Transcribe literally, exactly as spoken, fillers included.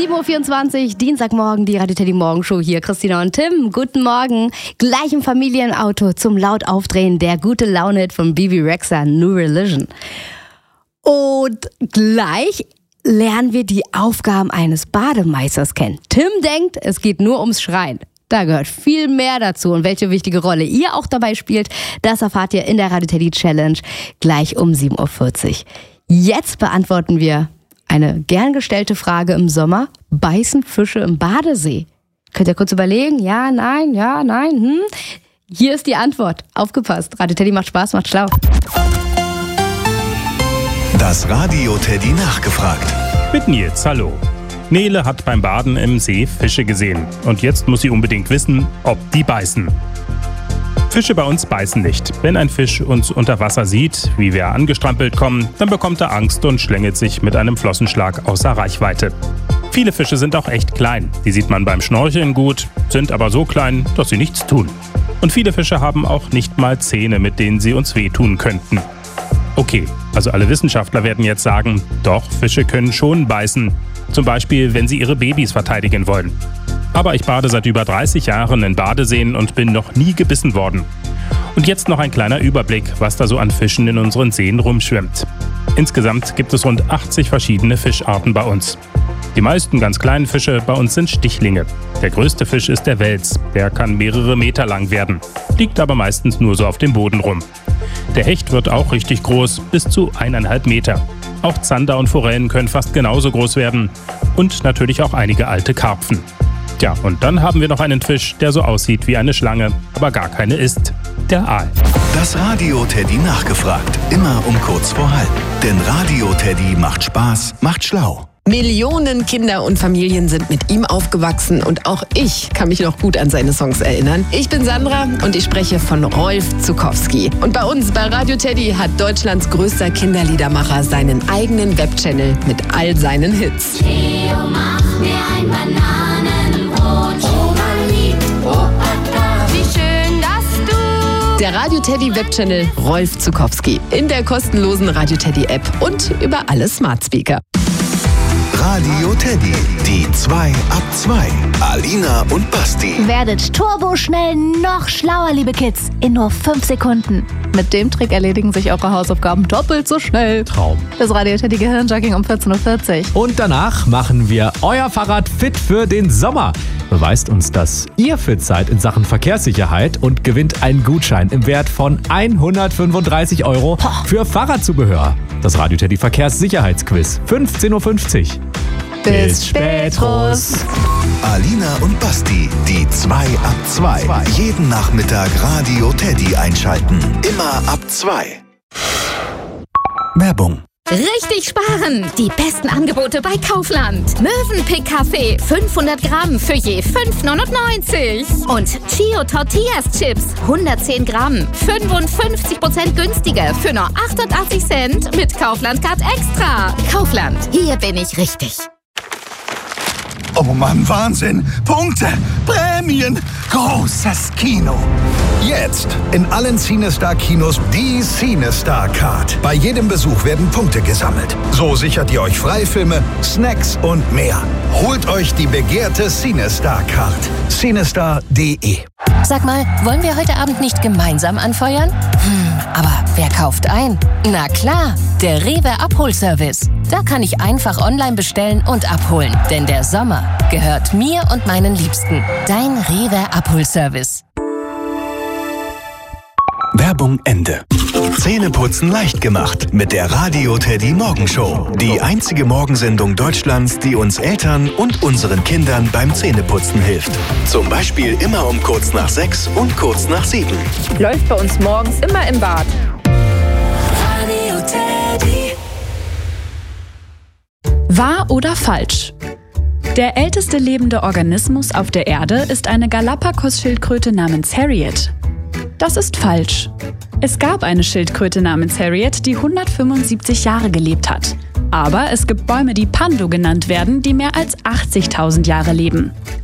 sieben Uhr vierundzwanzig, Dienstagmorgen, die Radio Teddy Morgenshow hier. Christina und Tim, guten Morgen. Gleich im Familienauto zum laut aufdrehen der gute Laune-Hit von Bebe Rexha, New Religion. Und gleich lernen wir die Aufgaben eines Bademeisters kennen. Tim denkt, es geht nur ums Schreien. Da gehört viel mehr dazu. Und welche wichtige Rolle ihr auch dabei spielt, das erfahrt ihr in der Radio Teddy Challenge gleich um sieben Uhr vierzig. Jetzt beantworten wir eine gern gestellte Frage im Sommer. Beißen Fische im Badesee? Könnt ihr kurz überlegen? Ja, nein, ja, nein, hm? Hier ist die Antwort. Aufgepasst. Radio Teddy macht Spaß, macht schlau. Das Radio Teddy nachgefragt. Mit Nils, hallo. Nele hat beim Baden im See Fische gesehen. Und jetzt muss sie unbedingt wissen, ob die beißen. Fische bei uns beißen nicht. Wenn ein Fisch uns unter Wasser sieht, wie wir angestrampelt kommen, dann bekommt er Angst und schlängelt sich mit einem Flossenschlag außer Reichweite. Viele Fische sind auch echt klein. Die sieht man beim Schnorcheln gut, sind aber so klein, dass sie nichts tun. Und viele Fische haben auch nicht mal Zähne, mit denen sie uns wehtun könnten. Okay, also alle Wissenschaftler werden jetzt sagen, doch, Fische können schon beißen. Zum Beispiel, wenn sie ihre Babys verteidigen wollen. Aber ich bade seit über dreißig Jahren in Badeseen und bin noch nie gebissen worden. Und jetzt noch ein kleiner Überblick, was da so an Fischen in unseren Seen rumschwimmt. Insgesamt gibt es rund achtzig verschiedene Fischarten bei uns. Die meisten ganz kleinen Fische bei uns sind Stichlinge. Der größte Fisch ist der Wels. Der kann mehrere Meter lang werden, liegt aber meistens nur so auf dem Boden rum. Der Hecht wird auch richtig groß, bis zu eineinhalb Meter. Auch Zander und Forellen können fast genauso groß werden. Und natürlich auch einige alte Karpfen. Tja, und dann haben wir noch einen Fisch, der so aussieht wie eine Schlange, aber gar keine ist. Der Aal. Das Radio Teddy nachgefragt. Immer um kurz vor halb. Denn Radio Teddy macht Spaß, macht schlau. Millionen Kinder und Familien sind mit ihm aufgewachsen und auch ich kann mich noch gut an seine Songs erinnern. Ich bin Sandra und ich spreche von Rolf Zuckowski. Und bei uns bei Radio Teddy hat Deutschlands größter Kinderliedermacher seinen eigenen Webchannel mit all seinen Hits. Theo, mach mir ein Bananenbrot. Oma liebt Opa da. Wie schön, dass du... Der Radio Teddy Webchannel Rolf Zuckowski in der kostenlosen Radio Teddy App und über alle Smart Speaker. Radio Teddy, die zwei ab zwei. Alina und Basti. Werdet turboschnell noch schlauer, liebe Kids. In nur fünf Sekunden. Mit dem Trick erledigen sich eure Hausaufgaben doppelt so schnell. Traum. Das Radio Teddy Gehirnjogging um vierzehn Uhr vierzig. Und danach machen wir euer Fahrrad fit für den Sommer. Beweist uns, dass ihr fit seid in Sachen Verkehrssicherheit und gewinnt einen Gutschein im Wert von hundertfünfunddreißig Euro für Fahrradzubehör. Das Radio Teddy Verkehrssicherheitsquiz. fünfzehn Uhr fünfzig. Bis spätros. Alina und Basti, die zwei ab zwei. Jeden Nachmittag Radio Teddy einschalten. Immer ab zwei. Werbung. Richtig sparen! Die besten Angebote bei Kaufland. Mövenpick Kaffee fünfhundert Gramm für je fünf neunundneunzig. Und Chio Tortillas Chips hundertzehn Gramm, fünfundfünfzig Prozent günstiger für nur achtundachtzig Cent mit Kaufland Card Extra. Kaufland, hier bin ich richtig. Oh Mann, Wahnsinn! Punkte! Prämien! Großes Kino! Jetzt in allen CineStar-Kinos die CineStar-Card. Bei jedem Besuch werden Punkte gesammelt. So sichert ihr euch Freifilme, Snacks und mehr. Holt euch die begehrte CineStar-Card. cinestar punkt de. Sag mal, wollen wir heute Abend nicht gemeinsam anfeuern? Hm, aber wer kauft ein? Na klar, der Rewe Abholservice. Da kann ich einfach online bestellen und abholen. Denn der Sommer gehört mir und meinen Liebsten. Dein Rewe Abholservice. Werbung Ende. Zähneputzen leicht gemacht mit der Radio Teddy Morgenshow. Die einzige Morgensendung Deutschlands, die uns Eltern und unseren Kindern beim Zähneputzen hilft. Zum Beispiel immer um kurz nach sechs und kurz nach sieben. Läuft bei uns morgens immer im Bad. Radio Teddy. Wahr oder falsch? Der älteste lebende Organismus auf der Erde ist eine Galapagos-Schildkröte namens Harriet. Das ist falsch. Es gab eine Schildkröte namens Harriet, die hundertfünfundsiebzig Jahre gelebt hat. Aber es gibt Bäume, die Pando genannt werden, die mehr als achtzigtausend Jahre leben.